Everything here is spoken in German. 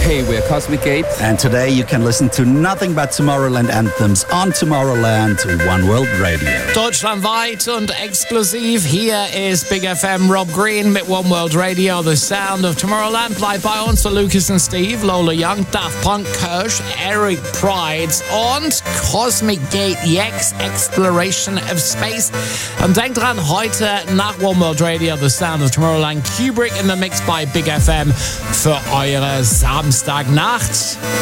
Hey, we're Cosmic Gate. And today you can listen to nothing but Tomorrowland anthems on Tomorrowland One World Radio. Deutschlandweit und exklusiv. Hier ist Big FM Rob Green mit One World Radio, the sound of Tomorrowland. Bleibt bei uns für Lucas und Steve, Lola Young, Daft Punk, Kirsch, Eric Prydz und Cosmic Gate X Exploration of Space. Und denkt dran, heute nach One World Radio, the sound of Tomorrowland, Kubrick in the Mix bei Big FM für eure Samstagnacht.